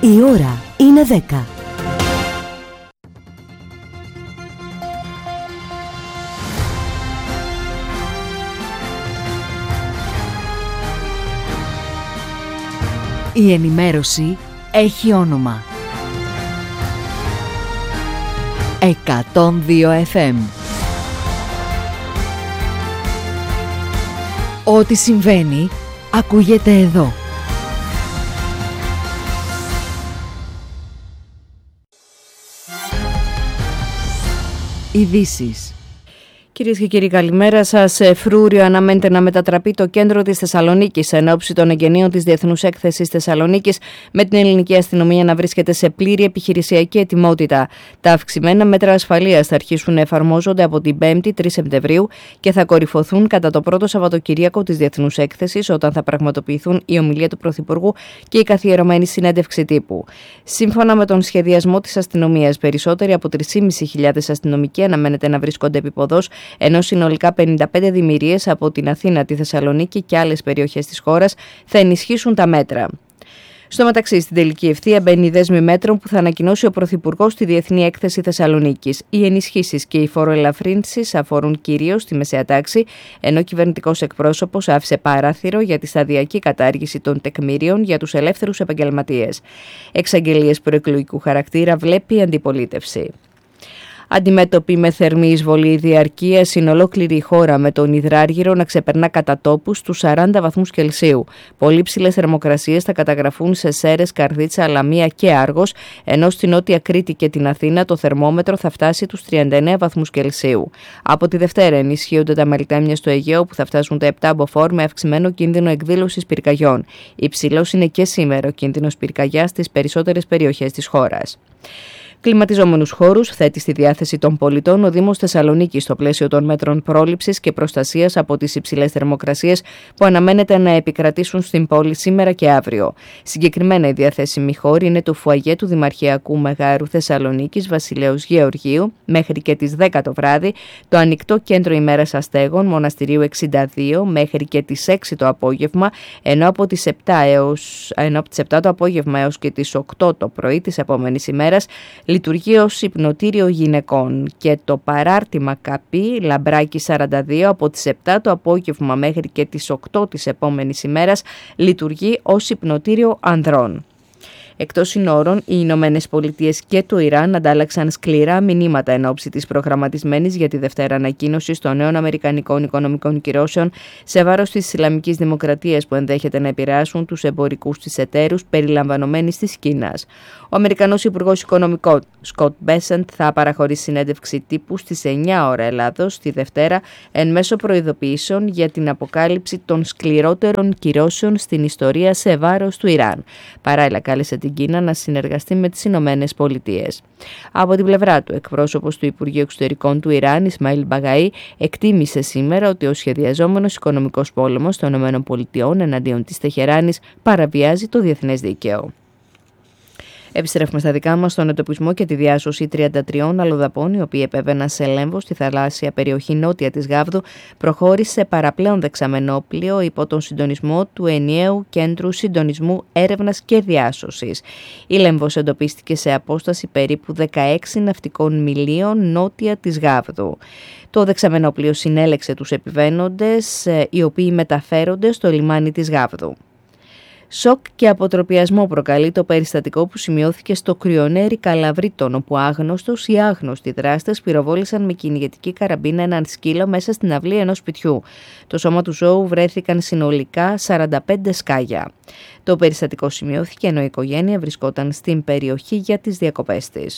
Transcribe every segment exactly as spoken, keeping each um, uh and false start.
Η ώρα είναι δέκα. Η ενημέρωση έχει όνομα. εκατόν δύο εφ εμ. Ό,τι συμβαίνει ακούγεται εδώ. Ειδήσεις. Κυρίες και κύριοι, καλημέρα σας. Φρούριο αναμένεται να μετατραπεί το κέντρο της Θεσσαλονίκης εν ώψη των εγγενείων της Διεθνούς Έκθεσης Θεσσαλονίκης, με την ελληνική αστυνομία να βρίσκεται σε πλήρη επιχειρησιακή ετοιμότητα. Τα αυξημένα μέτρα ασφαλείας θα αρχίσουν να εφαρμόζονται από την πέμπτη τρεις Σεπτεμβρίου και θα κορυφωθούν κατά το πρώτο Σαββατοκύριακο της Διεθνούς Έκθεσης, όταν θα πραγματοποιηθούν η ομιλία του Πρωθυπουργού και η καθιερωμένη συνέντευξη τύπου. Σύμφωνα με τον σχεδιασμό της αστυνομίας, περισσότεροι από τρεις χιλιάδες πεντακόσιοι αστυνομικοί αναμένεται να βρίσκονται επίποδος, ενώ συνολικά πενήντα πέντε δημιουργίες από την Αθήνα, τη Θεσσαλονίκη και άλλες περιοχές της χώρας θα ενισχύσουν τα μέτρα. Στο μεταξύ, στην τελική ευθεία μπαίνει η δέσμη μέτρων που θα ανακοινώσει ο Πρωθυπουργός στη Διεθνή Έκθεση Θεσσαλονίκης. Οι ενισχύσεις και οι φοροελαφρύνσεις αφορούν κυρίως τη μεσαία τάξη, ενώ ο κυβερνητικός εκπρόσωπος άφησε παράθυρο για τη σταδιακή κατάργηση των τεκμηρίων για τους ελεύθερους επαγγελματίες. Εξαγγελίες προεκλογικού χαρακτήρα βλέπει η αντιπολίτευση. Αντιμέτωπη με θερμή εισβολή διαρκείας είναι ολόκληρη η χώρα, με τον υδράργυρο να ξεπερνά κατά τόπους τους σαράντα βαθμούς Κελσίου. Πολύ ψηλές θερμοκρασίες θα καταγραφούν σε Σέρρες, Καρδίτσα, Λαμία και Άργος, ενώ στη Νότια Κρήτη και την Αθήνα το θερμόμετρο θα φτάσει τους τριάντα εννέα βαθμούς Κελσίου. Από τη Δευτέρα ενισχύονται τα μελτέμια στο Αιγαίο, που θα φτάσουν τα επτά μποφόρ, με αυξημένο κίνδυνο εκδήλωσης πυρκαγιών. Υψηλός είναι και σήμερα ο κίνδυνος πυρκαγιάς στις περισσότερες περιοχές της χώρας. Κλιματιζόμενους χώρους θέτει στη διάθεση των πολιτών ο Δήμος Θεσσαλονίκης στο πλαίσιο των μέτρων πρόληψης και προστασίας από τις υψηλές θερμοκρασίες που αναμένεται να επικρατήσουν στην πόλη σήμερα και αύριο. Συγκεκριμένα, οι διαθέσιμοι χώροι είναι το φουαγέ του Δημαρχιακού Μεγάρου Θεσσαλονίκης Βασιλέως Γεωργίου μέχρι και τις δέκα το βράδυ, το ανοιχτό κέντρο ημέρας αστέγων Μοναστηρίου εξήντα δύο μέχρι και τις έξι το απόγευμα, ενώ από τις επτά, έως, ενώ από τις επτά το απόγευμα έως και τις οκτώ το πρωί της επόμενης ημέρας λειτουργεί ως υπνοτήριο γυναικών, και το παράρτημα Καπή Λαμπράκη σαράντα δύο από τις επτά το απόγευμα μέχρι και τις οκτώ της επόμενης ημέρας λειτουργεί ως υπνοτήριο ανδρών. Εκτός συνόρων, οι Ηνωμένες Πολιτείες και το Ιράν αντάλλαξαν σκληρά μηνύματα εν ώψη της προγραμματισμένης για τη Δευτέρα ανακοίνωσης των νέων αμερικανικών οικονομικών κυρώσεων σε βάρος της Ισλαμικής Δημοκρατίας, που ενδέχεται να επηρεάσουν τους εμπορικούς της εταίρους, περιλαμβανομένης της Κίνας. Ο Αμερικανός Υπουργός Οικονομικών Σκοτ Μπέσεντ θα παραχωρήσει συνέντευξη τύπου στις εννιά ώρα Ελλάδος τη Δευτέρα, εν μέσω προειδοποιήσεων για την αποκάλυψη των σκληρότερων κυρώσεων στην ιστορία σε βάρος του Ιράν. Παράλληλα, κάλεσε την Κίνα να συνεργαστεί με τις Ηνωμένες Πολιτείες. Από την πλευρά του, εκπρόσωπος του Υπουργείου Εξωτερικών του Ιράν, Ισμαήλ Μπαγαή, εκτίμησε σήμερα ότι ο σχεδιαζόμενος οικονομικός πόλεμος των Ηνωμένων Πολιτειών εναντίον της Τεχεράνης παραβιάζει το διεθνές δίκαιο. Επιστρέφουμε στα δικά μας, στον εντοπισμό και τη διάσωση τριάντα τριών αλλοδαπών, οι οποίοι επέβαιναν σε λέμβο στη θαλάσσια περιοχή νότια της Γάβδου, προχώρησε παραπλέον δεξαμενόπλιο υπό τον συντονισμό του Ενιαίου Κέντρου Συντονισμού Έρευνας και Διάσωσης. Η λέμβος εντοπίστηκε σε απόσταση περίπου δεκαέξι ναυτικών μιλίων νότια της Γάβδου. Το δεξαμενόπλιο συνέλεξε τους επιβαίνοντες, οι οποίοι μεταφέρονται στο λιμάνι της Γάβδου. Σοκ και αποτροπιασμό προκαλεί το περιστατικό που σημειώθηκε στο Κρυονέρι Καλαβρίτων, όπου άγνωστος ή άγνωστοι δράστες πυροβόλησαν με κυνηγετική καραμπίνα έναν σκύλο μέσα στην αυλή ενός σπιτιού. Το σώμα του ζώου βρέθηκαν συνολικά σαράντα πέντε σκάγια. Το περιστατικό σημειώθηκε ενώ η οικογένεια βρισκόταν στην περιοχή για τις διακοπές της.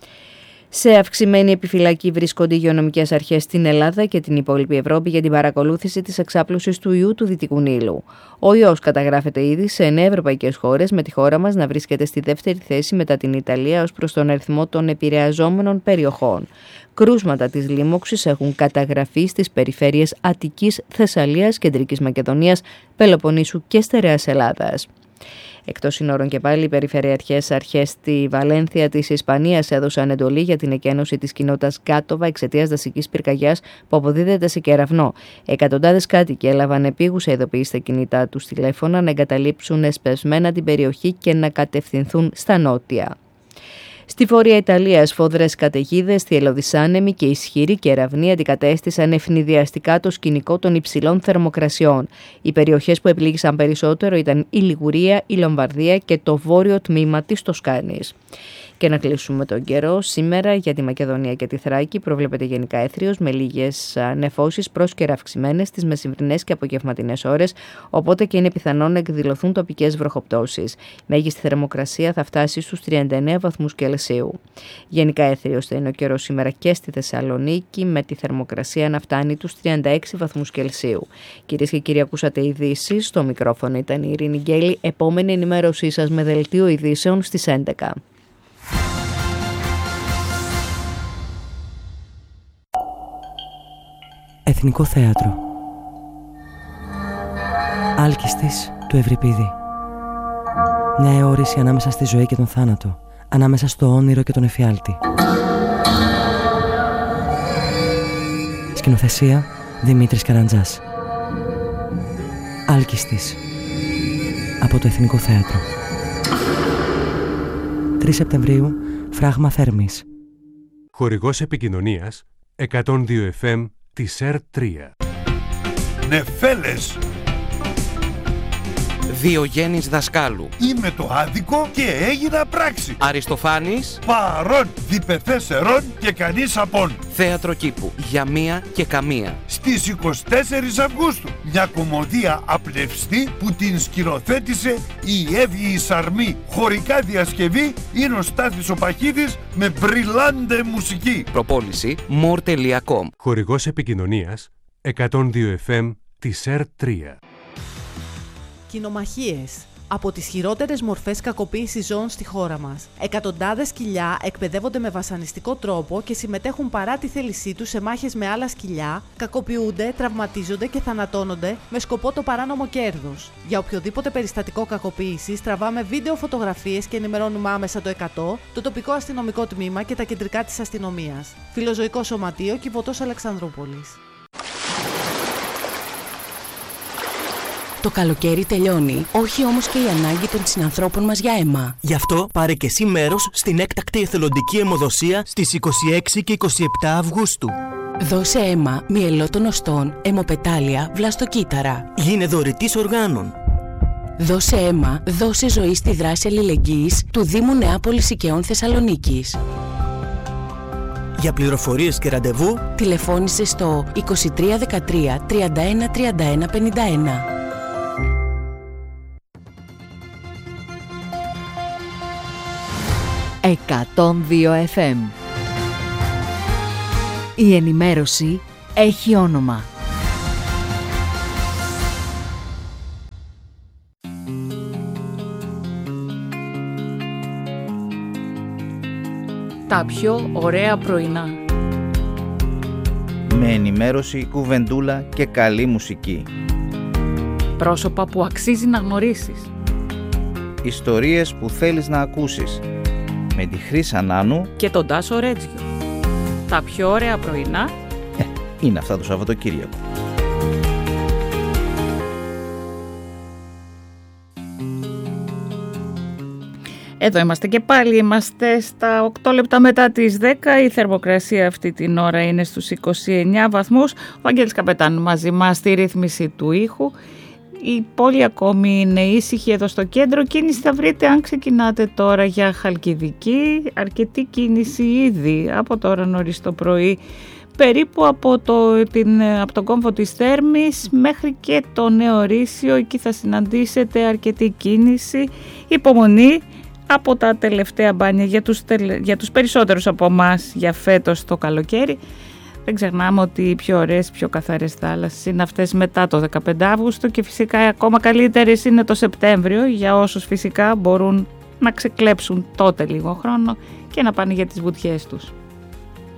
Σε αυξημένη επιφυλακή βρίσκονται οι υγειονομικές αρχές στην Ελλάδα και την υπόλοιπη Ευρώπη για την παρακολούθηση της εξάπλωσης του ιού του Δυτικού Νείλου. Ο ιός καταγράφεται ήδη σε εννέα ευρωπαϊκές χώρες, με τη χώρα μας να βρίσκεται στη δεύτερη θέση μετά την Ιταλία ως προς τον αριθμό των επηρεαζόμενων περιοχών. Κρούσματα της λίμωξης έχουν καταγραφεί στις περιφέρειες Αττικής, Θεσσαλίας, Κεντρικής Μακεδονίας, Πελοποννήσου και Στερεάς Ελλάδας. Εκτός συνόρων και πάλι, οι περιφερειακές αρχές στη Βαλένθια της Ισπανίας έδωσαν εντολή για την εκένωση της κοινότητας Γκάτοβα εξαιτίας δασικής πυρκαγιάς που αποδίδεται σε κεραυνό. Εκατοντάδες κάτοικοι έλαβαν επίγουσα ειδοποίηση στα κινητά τους τηλέφωνα να εγκαταλείψουν εσπεσμένα την περιοχή και να κατευθυνθούν στα νότια. Στη Βόρεια Ιταλία, σφοδρές καταιγίδες, θυελλώδεις άνεμοι και ισχυροί κεραυνοί αντικατέστησαν ευνηδιαστικά το σκηνικό των υψηλών θερμοκρασιών. Οι περιοχές που επλήγησαν περισσότερο ήταν η Λιγουρία, η Λομβαρδία και το βόρειο τμήμα της Τοσκάνης. Και να κλείσουμε τον καιρό. Σήμερα για τη Μακεδονία και τη Θράκη προβλέπεται γενικά έθριος με λίγες νεφώσεις πρόσκαιρα αυξημένες στις μεσημβρινές και απογευματινές ώρες, οπότε και είναι πιθανόν να εκδηλωθούν τοπικές βροχοπτώσεις. Μέγιστη θερμοκρασία θα φτάσει στους τριάντα εννέα βαθμούς Κελσίου. Γενικά έθριος θα είναι ο καιρός σήμερα και στη Θεσσαλονίκη, με τη θερμοκρασία να φτάνει τους τριάντα έξι βαθμούς Κελσίου. Κυρίες και κύριοι, ακούσατε ειδήσεις. Στο μικρόφωνο ήταν η Ειρήνη Γκέλη. Επόμενη ενημέρωσή σας με δελτίο ειδήσεων στις έντεκα. Εθνικό Θέατρο. Άλκιστης του Ευρυπίδη. Μια αιώρηση ανάμεσα στη ζωή και τον θάνατο, ανάμεσα στο όνειρο και τον εφιάλτη. Σκηνοθεσία Δημήτρης Καραντζάς. Άλκιστης, από το Εθνικό Θέατρο. τρεις Σεπτεμβρίου, Φράγμα Θέρμης. Χορηγός επικοινωνίας εκατόν δύο εφ εμ της ΕΡ τρία. Νεφέλες. Διογέννης Δασκάλου. Είμαι το άδικο και έγινα πράξη. Αριστοφάνης. Παρών, διπεθές ερών και κανείς απόν. Θέατρο κήπου για μία και καμία. Στις εικοστή τέταρτη Αυγούστου. Μια κομμωδία απλευστή που την σκηνοθέτησε η Εύη η Σαρμή. Χωρικά διασκευή είναι ο Στάθης ο Παχίδης με μπριλάντε μουσική. Προπόληση μορ τελεία κομ. Χορηγός επικοινωνίας εκατόν δύο εφ εμ της ΕΡ τρία. Κοινομαχίες. Από τις χειρότερες μορφές κακοποίησης ζώων στη χώρα μας. Εκατοντάδες σκυλιά εκπαιδεύονται με βασανιστικό τρόπο και συμμετέχουν παρά τη θέλησή τους σε μάχες με άλλα σκυλιά, κακοποιούνται, τραυματίζονται και θανατώνονται με σκοπό το παράνομο κέρδος. Για οποιοδήποτε περιστατικό κακοποίησης τραβάμε βίντεο φωτογραφίες και ενημερώνουμε άμεσα το εκατό, το τοπικό αστυνομικό τμήμα και τα κεντρικά της αστυνομίας. Φιλοζωικό Σωματείο, Κιβωτός Αλεξανδρούπολης. Το καλοκαίρι τελειώνει, όχι όμως και η ανάγκη των συνανθρώπων μας για αίμα. Γι' αυτό πάρε και εσύ μέρος στην έκτακτη εθελοντική αιμοδοσία στις είκοσι έξι και είκοσι επτά Αυγούστου. Δώσε αίμα μυελότων οστών, αιμοπετάλια, βλαστοκύτταρα. Γίνε δωρητής οργάνων. Δώσε αίμα, δώσε ζωή στη δράση αλληλεγγύης του Δήμου Νεάπολης Οικαιών Θεσσαλονίκης. Για πληροφορίες και ραντεβού, τηλεφώνησε στο είκοσι τρία δεκατρία τριάντα ένα τριάντα ένα πενήντα ένα. εκατόν δύο εφ εμ. Η ενημέρωση έχει όνομα. Τα πιο ωραία πρωινά. Με ενημέρωση, κουβεντούλα και καλή μουσική. Πρόσωπα που αξίζει να γνωρίσεις. Ιστορίες που θέλεις να ακούσεις. Με τη Χρύσα Νάνου και τον Τάσο Ρέτζιο. Τα πιο ωραία πρωινά ε, είναι αυτά το Σαββατοκύριακο. Εδώ είμαστε και πάλι, είμαστε στα οκτώ λεπτά μετά τις δέκα, η θερμοκρασία αυτή την ώρα είναι στους είκοσι εννέα βαθμούς. Ο Βαγγέλης Καπετάνου μαζί μας στη ρύθμιση του ήχου. Η πόλη ακόμη είναι ήσυχη εδώ στο κέντρο. Κίνηση θα βρείτε αν ξεκινάτε τώρα για Χαλκιδική. Αρκετή κίνηση ήδη από τώρα νωρίς το πρωί. Περίπου από, το, την, από τον κόμβο της Θέρμης μέχρι και το Νέο Ρήσιο. Εκεί θα συναντήσετε αρκετή κίνηση. Υπομονή από τα τελευταία μπάνια για τους, για τους περισσότερους από εμάς για φέτος το καλοκαίρι. Δεν ξεχνάμε ότι οι πιο ωραίες, πιο καθαρές θάλασσες είναι αυτές μετά το δεκαπέντε Αύγουστο και φυσικά ακόμα καλύτερες είναι το Σεπτέμβριο για όσους φυσικά μπορούν να ξεκλέψουν τότε λίγο χρόνο και να πάνε για τις βουτιές τους.